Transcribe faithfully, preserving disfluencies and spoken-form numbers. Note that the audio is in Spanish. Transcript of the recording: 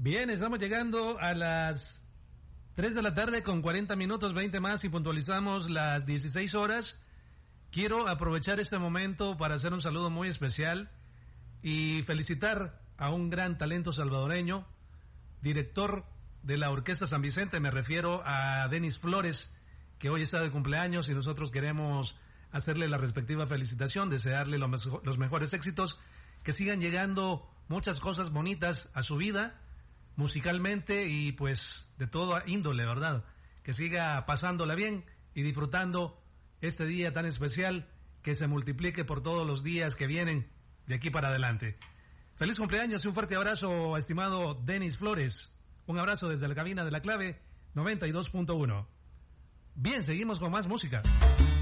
Bien, estamos llegando a las tres de la tarde con cuarenta minutos, veinte más y puntualizamos las dieciséis horas. Quiero aprovechar este momento para hacer un saludo muy especial y felicitar a un gran talento salvadoreño, director de la Orquesta San Vicente, me refiero a Denis Flores, que hoy está de cumpleaños y nosotros queremos hacerle la respectiva felicitación, desearle los, mejo- los mejores éxitos, que sigan llegando muchas cosas bonitas a su vida, musicalmente y pues de toda índole, ¿verdad? Que siga pasándola bien y disfrutando este día tan especial, que se multiplique por todos los días que vienen de aquí para adelante. Feliz cumpleaños y un fuerte abrazo, estimado Denis Flores. Un abrazo desde la cabina de La Clave noventa y dos punto uno. Bien, seguimos con más música.